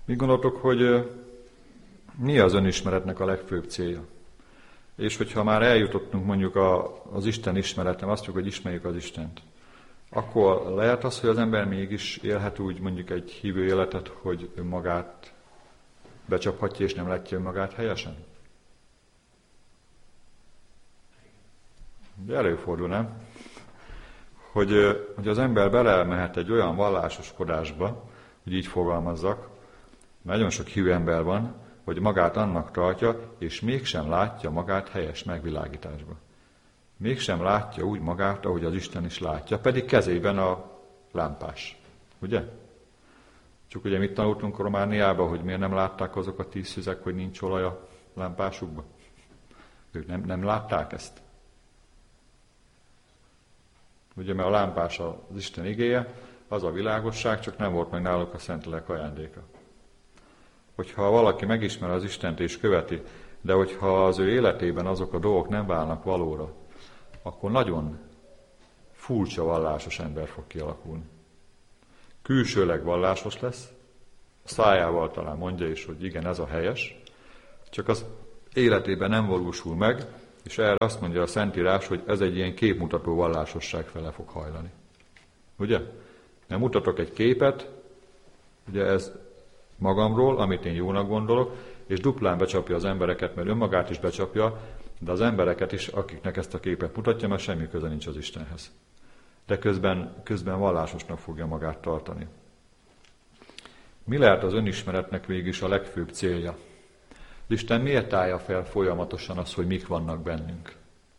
Mit gondoltok, hogy mi az önismeretnek a legfőbb célja? És hogyha már eljutottunk mondjuk az Isten ismeretem, azt mondjuk, hogy ismerjük az Istent, akkor lehet az, hogy az ember mégis élhet úgy mondjuk egy hívő életet, hogy önmagát becsaphatja és nem látja önmagát helyesen? De előfordul, nem? Hogy az ember belemehet egy olyan vallásoskodásba, hogy így fogalmazzak, nagyon sok hívő ember van, hogy magát annak tartja, és mégsem látja magát helyes megvilágításba. Mégsem látja úgy magát, ahogy az Isten is látja, pedig kezében a lámpás. Ugye? Csak ugye mit tanultunk Romániában, hogy miért nem látták azok a 10 szüzek, hogy nincs olaj a lámpásukba? Ők nem látták ezt. Ugye, mert a lámpás az Isten igéje, az a világosság, csak nem volt meg náluk a Szentlélek ajándéka. Hogyha valaki megismer az Istent és követi, de hogyha az ő életében azok a dolgok nem válnak valóra, akkor nagyon furcsa vallásos ember fog kialakulni. Külsőleg vallásos lesz, a szájával talán mondja is, hogy igen, ez a helyes, csak az életében nem valósul meg, és erre azt mondja a Szentírás, hogy ez egy ilyen képmutató vallásosság fele fog hajlani. Ugye? Nem mutatok egy képet, ugye ez magamról, amit én jónak gondolok, és duplán becsapja az embereket, mert önmagát is becsapja, de az embereket is, akiknek ezt a képet mutatja, mert semmi köze nincs az Istenhez. De közben vallásosnak fogja magát tartani. Mi lehet az önismeretnek végig a legfőbb célja? Az Isten miért állja fel folyamatosan azt, hogy mik vannak bennünk?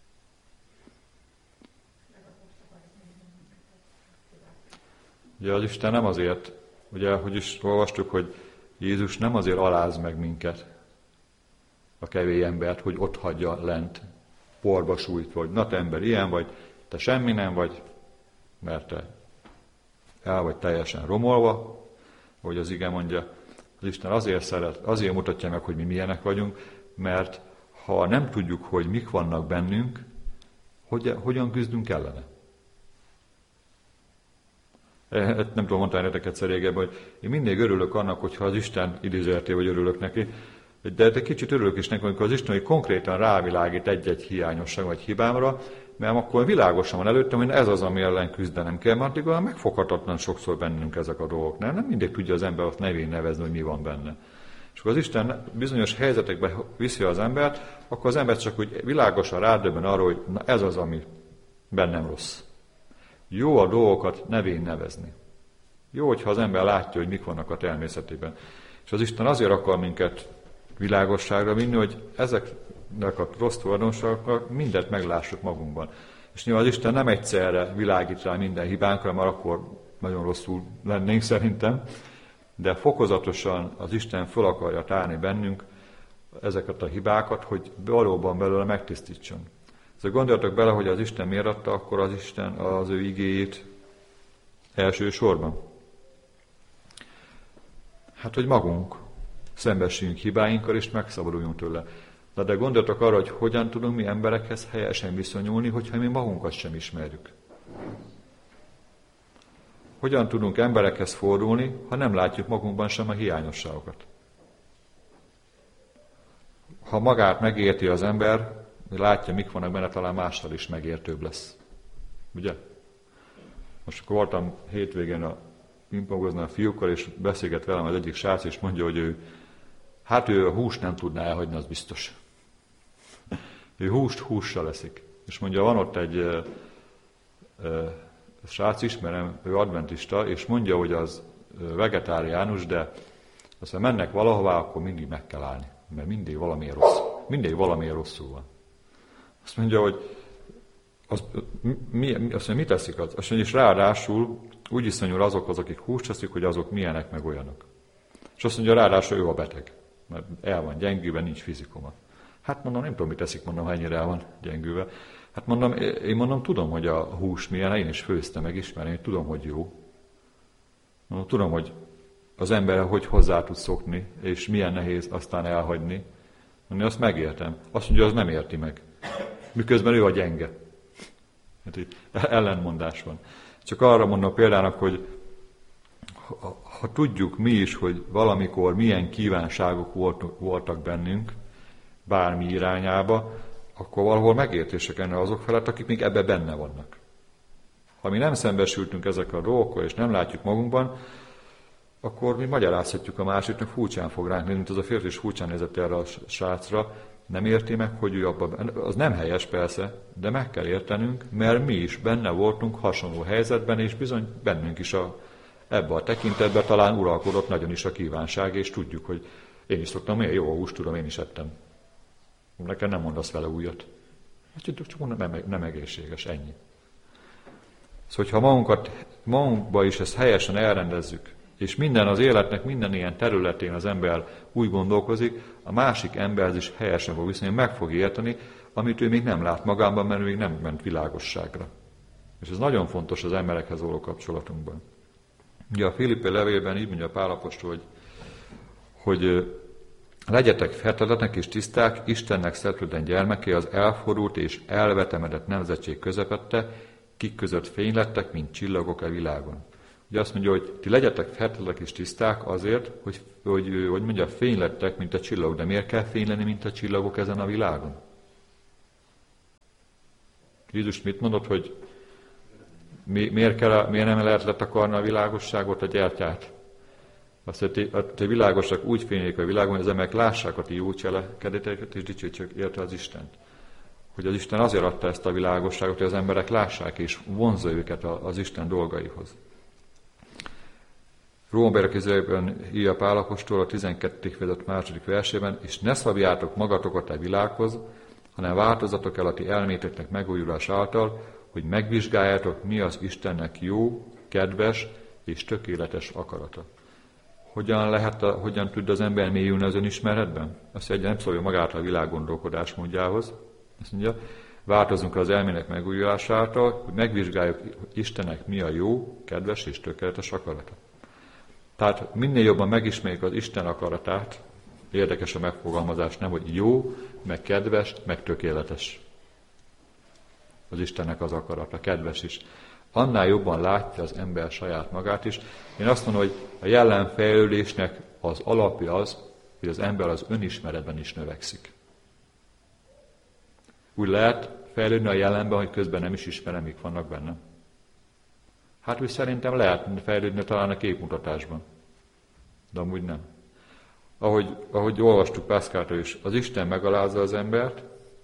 Ugye az Isten nem azért, ugye, hogy is olvastuk, hogy Jézus nem azért aláz meg minket, a kevés embert, hogy ott hagyja lent, porba sújtva, hogy na te ember ilyen vagy, te semmi nem vagy, mert te el vagy teljesen romolva, ahogy az ige mondja. Az Isten azért mutatja meg, hogy mi milyenek vagyunk, mert ha nem tudjuk, hogy mik vannak bennünk, hogyan küzdünk ellene? Nem tudom, mondtam nektek egyszer régebben, hogy én mindig örülök annak, hogyha az Isten idézőjeltével, vagy örülök neki, de egy kicsit örülök is neki, amikor az Isten, hogy konkrétan rávilágít egy-egy hiányosság vagy hibámra, mert akkor világosan van előttem, hogy ez az, ami ellen küzdenem kell, mert addig olyan megfoghatatlan sokszor bennünk ezek a dolgok. Nem mindig tudja az ember azt nevén nevezni, hogy mi van benne. És akkor az Isten bizonyos helyzetekbe viszi az embert, akkor az ember csak úgy világosan rádöbben arra, hogy na ez az, ami bennem rossz. Jó a dolgokat nevén nevezni. Jó, hogyha az ember látja, hogy mik vannak a természetében. És az Isten azért akar minket világosságra vinni, hogy ezeknek a rossz tulajdonságoknak mindent meglássuk magunkban. És nyilván az Isten nem egyszerre világít rá minden hibánkra, mert akkor nagyon rosszul lennénk szerintem, de fokozatosan az Isten föl akarja tárni bennünk ezeket a hibákat, hogy valóban belőle megtisztítson. Szóval gondoljatok bele, hogy az Isten miért adta akkor az Isten az ő igéjét elsősorban? Hát, hogy magunk szembesüljünk hibáinkkal, és megszabaduljunk tőle. De gondoljatok arra, hogy hogyan tudunk mi emberekhez helyesen viszonyulni, hogyha mi magunkat sem ismerjük. Hogyan tudunk emberekhez fordulni, ha nem látjuk magunkban sem a hiányosságokat? Ha magát megérti az ember, látja, mik vannak benne, talán mással is megértőbb lesz. Ugye? Most akkor voltam hétvégén a pingpongozni a fiúkkal, és beszélget velem az egyik srác, és mondja, hogy ő a húst nem tudná elhagyni, az biztos. Ő hússal eszik. És mondja, van ott egy srác, ismerem, ő adventista, és mondja, hogy az vegetáriánus, de aztán mennek valahová, akkor mindig meg kell állni, mert mindig valamiért rosszul van. Azt mondja, hogy mit teszik az? Azt mondja, és ráadásul úgy viszonyul azokhoz, akik húst teszik, hogy azok milyenek, meg olyanok. És azt mondja, ráadásul ő a beteg, mert el van gyengülve, nincs fizikuma. Hát mondom, nem tudom, mit teszik, mondom, ha ennyire el van gyengülve. Hát mondom, én tudom, hogy a hús milyen, én is főztem, megismerem, én tudom, hogy jó. Mondom, tudom, hogy az ember hogy hozzá tud szokni, és milyen nehéz aztán elhagyni. Mondom, azt megértem. Azt mondja, az nem érti meg. Miközben ő a gyenge. Hát így ellentmondás van. Csak arra mondom példának, hogy ha tudjuk mi is, hogy valamikor milyen kívánságok voltak bennünk, bármi irányába, akkor valahol megértések lenne azok felett, akik még ebbe benne vannak. Ha mi nem szembesültünk ezekkel a dolgokkal, és nem látjuk magunkban, akkor mi magyarázhatjuk a másiknak, furcsán fog ránk nézni, mint az a férfi is furcsán nézett erre a srácra, nem érti meg, hogy ő abban, az nem helyes persze, de meg kell értenünk, mert mi is benne voltunk hasonló helyzetben, és bizony bennünk is ebbe a tekintetben talán uralkodott nagyon is a kívánság, és tudjuk, hogy én is szoktam, milyen jó a húst, tudom, én is ettem. Nekem nem mondasz vele újat. Csak mondom, nem egészséges, ennyi. Szóval, ha magunkba is ezt helyesen elrendezzük, és az életnek minden ilyen területén az ember úgy gondolkozik, a másik emberhez is helyesen fog viszonyulni, meg fog érteni, amit ő még nem lát magában, mert ő még nem ment világosságra. És ez nagyon fontos az emberekhez való kapcsolatunkban. Ugye a Filipi levélben így mondja Pál apostol, hogy legyetek feltetetlenek és tiszták, Istennek szelplődön gyermeké, az elfordult és elvetemedett nemzetség közepette, kik között fény lettek, mint csillagok a világon. Ugye azt mondja, hogy ti legyetek feltetetlenek és tiszták azért, hogy mondja, fény lettek, mint a csillagok. De miért kell fény lenni, mint a csillagok ezen a világon? Jézus mit mondott, hogy miért nem lehet letakarni a világosságot, a gyertyát? Azt mondja, hogy ti világosak úgy fénylik a világon, hogy az emberek lássák a ti jó cselekedeteiket, és dicsőítsék érte az Istent. Hogy az Isten azért adta ezt a világosságot, hogy az emberek lássák, és vonzza őket az Isten dolgaihoz. Rómabeli közében írja Pál apostol a 12. fejezet 2. versében, és ne szabjátok magatokat a világhoz, hanem változatok el a ti elméteknek megújulás által, hogy megvizsgáljátok, mi az Istennek jó, kedves és tökéletes akarata. Hogyan tud az ember mélyülni az önismeretben? Azt mondja, nem szólja magát a világ gondolkodásmódjához. Azt mondja, változunk az elmének megújulásától, hogy megvizsgáljuk Istennek mi a jó, kedves és tökéletes akarata. Tehát minél jobban megismerjük az Isten akaratát, érdekes a megfogalmazás, nem, hogy jó, meg kedves, meg tökéletes. Az Istennek az akarata, kedves is. Annál jobban látja az ember saját magát is. Én azt mondom, hogy a jellemfejlődésnek az alapja az, hogy az ember az önismeretben is növekszik. Úgy lehet fejlődni a jelenben, hogy közben nem is ismerem, mik vannak bennem. Hát úgy szerintem lehet fejlődni talán a képmutatásban. De amúgy nem. Ahogy olvastuk Pászkától is, az Isten megalázza az embert,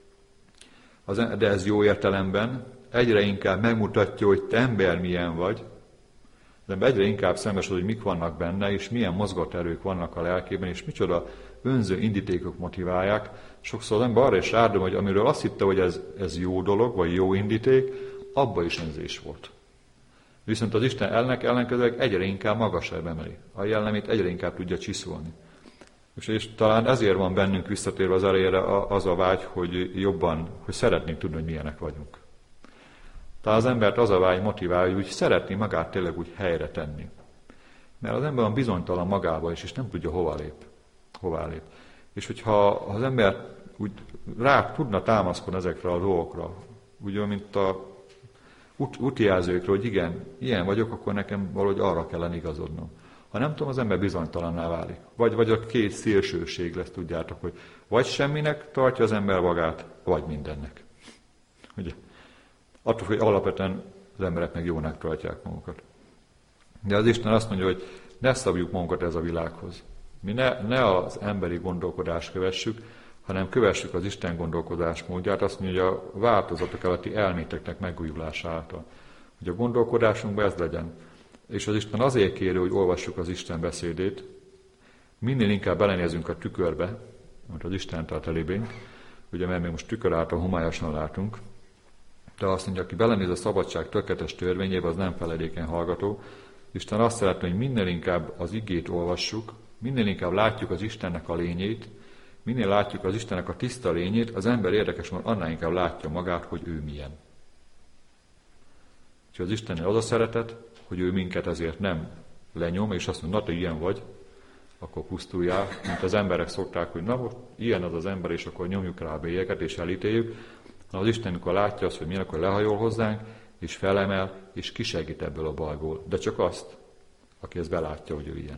de ez jó értelemben, egyre inkább megmutatja, hogy te ember milyen vagy, de egyre inkább szembesül, hogy mik vannak benne, és milyen mozgaterők vannak a lelkében, és micsoda önző indítékok motiválják. Sokszor az ember arra is rárdom, hogy amiről azt hitte, hogy ez jó dolog, vagy jó indíték, abba is önzés volt. Viszont az Isten ellenkezőleg egyre inkább magasabb emeli. A jellemét egyre inkább tudja csiszolni. És talán ezért van bennünk visszatérve az elejére az a vágy, hogy jobban, hogy szeretnénk tudni, hogy milyenek vagyunk. Tehát az embert az a vágy motiválja, hogy úgy szeretné magát tényleg úgy helyre tenni. Mert az ember van bizonytalan magába is, és nem tudja hová lép. És hogyha az ember úgy rá tudna támaszkodni ezekre a dolgokra, úgy, mint a útjelzőkről, hogy igen, ilyen vagyok, akkor nekem valahogy arra kellene igazodnom. Ha nem tudom, az ember bizonytalanná válik. Vagy a két szélsőség lesz, tudjátok, hogy vagy semminek tartja az ember magát, vagy mindennek. Ugye? Attól, hogy alapvetően az emberek meg jónak tartják magukat. De az Isten azt mondja, hogy ne szabjuk magunkat ez a világhoz. Mi ne az emberi gondolkodást kövessük, hanem kövessük az Isten gondolkodás módját, azt mondja, hogy a változatok alatti elméteknek megújulása által. Hogy a gondolkodásunkban ez legyen. És az Isten azért kéri, hogy olvassuk az Isten beszédét, minél inkább belenézünk a tükörbe, amit az Isten tart elébénk, ugye mert mi most tükör által homályosan látunk, de azt mondja, aki belenéz a szabadság tökéletes törvényébe, az nem feledékeny hallgató. Isten azt szeretné, hogy minél inkább az igét olvassuk, minél inkább látjuk az Istennek a lényét, minél látjuk az Istennek a tiszta lényét, az ember érdekes módon annál inkább látja magát, hogy ő milyen. És az Istennél az a szeretet, hogy ő minket ezért nem lenyom, és azt mondja, na te ilyen vagy, akkor pusztuljál, mint az emberek szokták, hogy na most ilyen az ember, és akkor nyomjuk rá a bélyeket, és elítéljük. Az Isten, amikor látja azt, hogy milyen, akkor lehajol hozzánk, és felemel, és kisegít ebből a bajból. De csak azt, aki ezt belátja, hogy ő ilyen.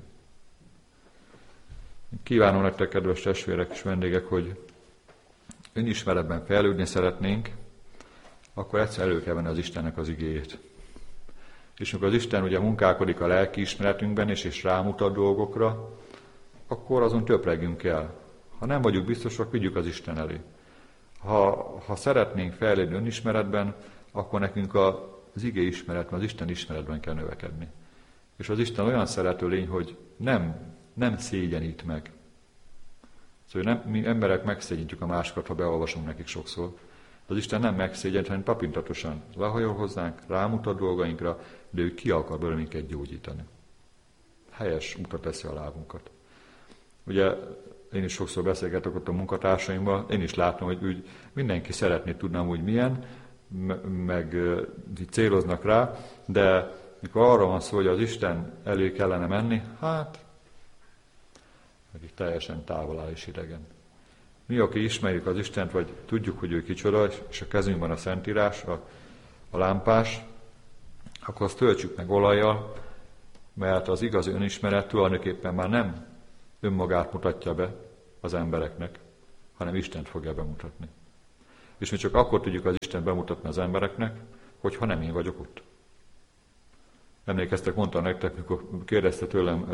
Kívánom nektek, kedves testvérek és vendégek, hogy önismeretben fejlődni szeretnénk, akkor egyszer elő kell venni az Istennek az igéjét. És amikor az Isten ugye munkálkodik a lelkiismeretünkben és rámutat dolgokra, akkor azon töprengünk el. Ha nem vagyunk biztosak, vigyük az Isten elé. Ha szeretnénk fejlődni önismeretben, akkor nekünk az ige ismeretben, az Isten ismeretben kell növekedni. És az Isten olyan szerető lény, hogy nem szégyenít meg. Szóval mi emberek megszégyenítjük a másokat, ha beolvasunk nekik sokszor. Az Isten nem megszégyenít, hanem tapintatosan lehajol hozzánk, rámutat dolgainkra, de ő ki akar belőle minket gyógyítani. Helyes utat teszi a lábunkat. Ugye én is sokszor beszélgetek ott a munkatársaimmal, én is látom, hogy úgy mindenki szeretné tudnám, hogy milyen, meg céloznak rá, de mikor arra van szó, hogy az Isten elé kellene menni, hát akik teljesen távol áll és idegen. Mi, aki ismerjük az Istent, vagy tudjuk, hogy ő kicsoda, és a kezünkben a Szentírás, a lámpás, akkor azt töltsük meg olajjal, mert az igazi önismeret tulajdonképpen már nem önmagát mutatja be az embereknek, hanem Istent fogja bemutatni. És mi csak akkor tudjuk az Istent bemutatni az embereknek, hogyha nem én vagyok ott. Emlékeztek, mondtam nektek, mikor kérdezte tőlem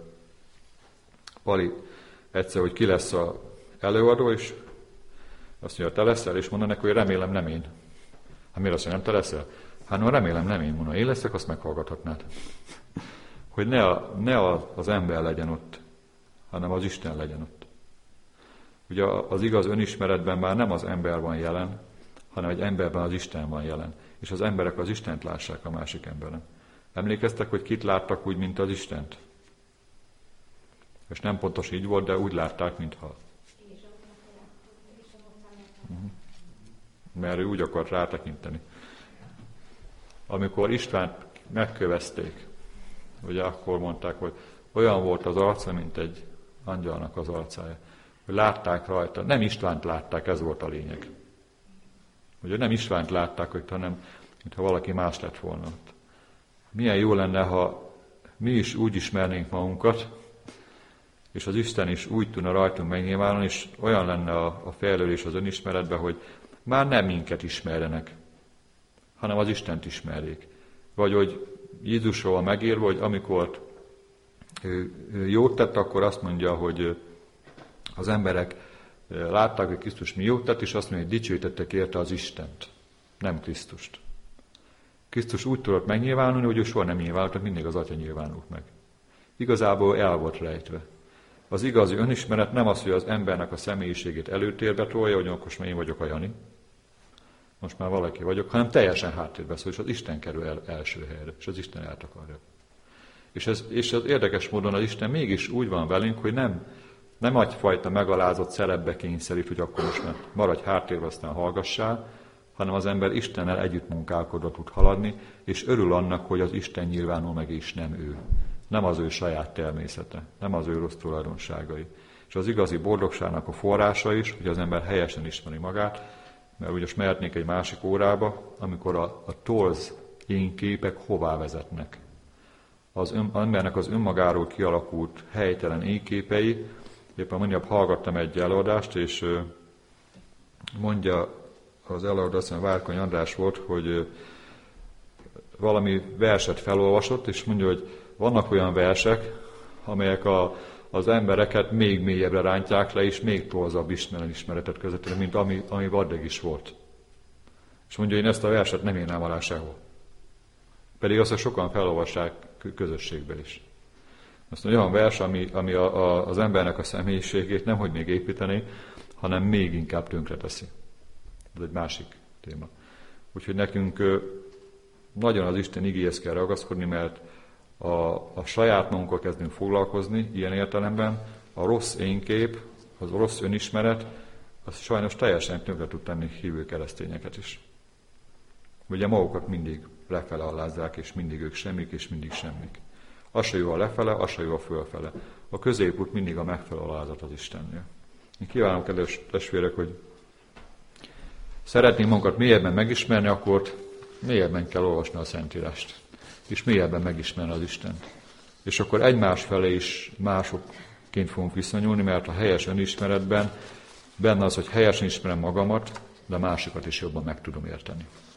Pali egyszer, hogy ki lesz az előadó, és azt mondja, te leszel, és mondta neki, hogy remélem nem én. Hát miért azt mondja, nem te leszel? Hát no, remélem nem én, mondja, én leszek, azt meghallgathatnád. Hogy ne az ember legyen ott, hanem az Isten legyen ott. Ugye az igaz önismeretben már nem az ember van jelen, hanem egy emberben az Isten van jelen. És az emberek az Istent lássák a másik emberen. Emlékeztek, hogy kit láttak úgy, mint az Istent? És nem pontos így volt, de úgy látták, mintha. Mert ő úgy akart rátekinteni. Amikor Istvánt megkövezték, ugye akkor mondták, hogy olyan volt az arca, mint egy angyalnak az arcája. Hogy látták rajta, nem Istvánt látták, ez volt a lényeg. Ugye nem Istvánt látták, hanem mintha valaki más lett volna ott. Milyen jó lenne, ha mi is úgy ismernénk magunkat, és az Isten is úgy tudna rajtunk megnyilvánulni, és olyan lenne a fejlődés az önismeretben, hogy már nem minket ismerjenek, hanem az Istent ismerjék. Vagy hogy Jézusról megírva, hogy amikor ő jót tett, akkor azt mondja, hogy az emberek látták, hogy Krisztus mi jót tett, és azt mondja, hogy dicsőítettek érte az Istent, nem Krisztust. Krisztus úgy tudott megnyilvánulni, hogy ő soha nem nyilvánult, mindig az Atya nyilvánult meg. Igazából el volt rejtve. Az igazi önismeret nem az, hogy az embernek a személyiségét előtérbe tolja, hogy akkor én vagyok a Jani, most már valaki vagyok, hanem teljesen háttérbe szól, és az Isten kerül első helyre, és az Isten eltakarja. És az érdekes módon az Isten mégis úgy van velünk, hogy nem egyfajta megalázott szerepbe kényszerít, hogy akkor most már maradj háttérbe, aztán hallgassál, hanem az ember Istennel együtt munkálkodva tud haladni, és örül annak, hogy az Isten nyilvánul meg, és nem ő. Nem az ő saját természete, nem az ő rossz tulajdonságai. És az igazi boldogságnak a forrása is, hogy az ember helyesen ismeri magát, mert ugye mehetnék egy másik órába, amikor a torz énképek hová vezetnek. Az embernek az önmagáról kialakult helytelen énképei, éppen mondja, hallgattam egy előadást, és mondja az előadó, azt mondja, Várkonyi András volt, hogy valami verset felolvasott, és mondja, hogy vannak olyan versek, amelyek az embereket még mélyebbre rántják le, és még torzabb ismeretet közvetíteni, mint ami addig is volt. És mondja, én ezt a verset nem írnám alá sehol. Pedig azt sokan felolvassák közösségben is. Azt mondja, olyan vers, ami az embernek a személyiségét nemhogy még építeni, hanem még inkább tönkreteszi. Ez egy másik téma. Úgyhogy nekünk nagyon az Isten igéhez kell ragaszkodni, mert a saját magunkkal kezdünk foglalkozni ilyen értelemben, a rossz énkép, az rossz önismeret, az sajnos teljesen tönkre tud tenni hívő keresztényeket is. Ugye magukat mindig lefele alázzák, és mindig ők semmik, és mindig semmik. Az se jó a lefele, az se jó a fölfele. A középút mindig a megfelelő alázat az Istennél. Én kívánom, kedves testvérek, hogy szeretnénk magunkat mélyebben megismerni, akkor mélyebben kell olvasni a Szentírást, és mélyebben megismerni az Istent. és akkor egymás felé is másokként fogunk viszonyulni, mert a helyes önismeretben benne az, hogy helyesen ismerem magamat, de másikat is jobban meg tudom érteni.